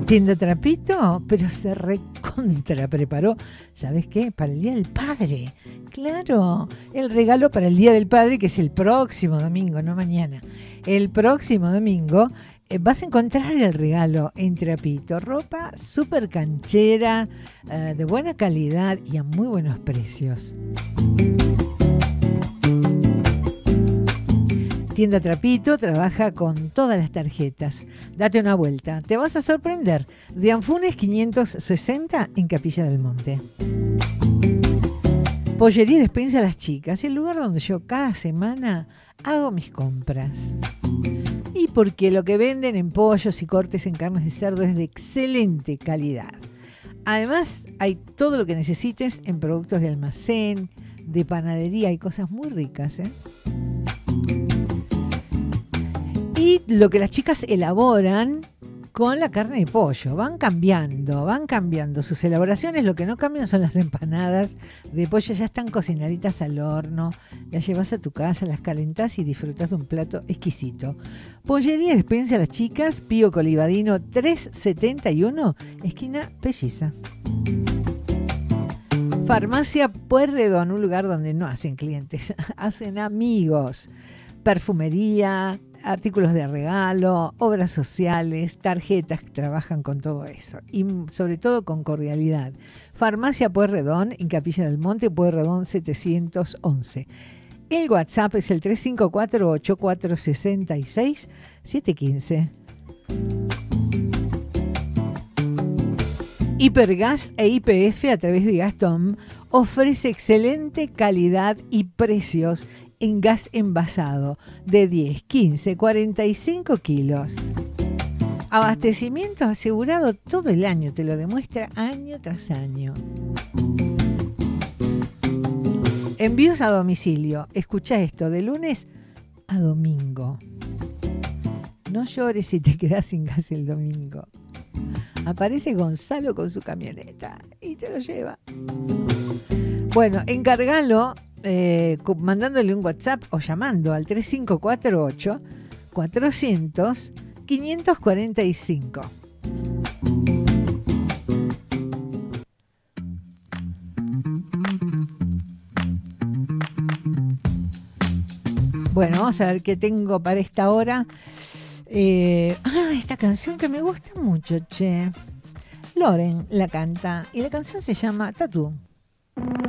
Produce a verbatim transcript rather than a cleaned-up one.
Tienda Trapito, pero se recontra preparó, ¿sabes qué? Para el Día del Padre. Claro, el regalo para el Día del Padre, que es el próximo domingo, no mañana. El próximo domingo eh, vas a encontrar el regalo en Trapito. Ropa súper canchera, eh, de buena calidad y a muy buenos precios. Tienda Trapito trabaja con todas las tarjetas. Date una vuelta, te vas a sorprender. De Anfunes quinientos sesenta en Capilla del Monte. Pollería y Despensa a las Chicas, el lugar donde yo cada semana hago mis compras. Y porque lo que venden en pollos y cortes en carnes de cerdo es de excelente calidad. Además, hay todo lo que necesites en productos de almacén, de panadería, hay cosas muy ricas, ¿eh? Y lo que las chicas elaboran con la carne de pollo. Van cambiando, van cambiando sus elaboraciones. Lo que no cambian son las empanadas de pollo. Ya están cocinaditas al horno. Las llevas a tu casa, las calentás y disfrutás de un plato exquisito. Pollería y Despensa a las Chicas, Pío Colivadino trescientos setenta y uno, esquina Pelliza. Farmacia Pueyrredón, un lugar donde no hacen clientes, hacen amigos. Perfumería, artículos de regalo, obras sociales, tarjetas que trabajan con todo eso y sobre todo con cordialidad. Farmacia Pueyrredón en Capilla del Monte, Pueyrredón setecientos once. El WhatsApp es el tres cinco cuatro, ocho cuatro seis seis, siete uno cinco. Hipergas e Y P F a través de Gaztom ofrece excelente calidad y precios en gas envasado de diez, quince, cuarenta y cinco kilos. Abastecimiento asegurado todo el año, te lo demuestra año tras año. Envíos a domicilio. Escucha esto, de lunes a domingo. No llores si te quedas sin gas el domingo. Aparece Gonzalo con su camioneta y te lo lleva. Bueno, encargalo eh, mandándole un WhatsApp o llamando al tres cinco cuatro ocho, cuatrocientos, quinientos cuarenta y cinco. Bueno, vamos a ver qué tengo para esta hora. Eh, ah, esta canción que me gusta mucho, che. Loren la canta y la canción se llama Tatú.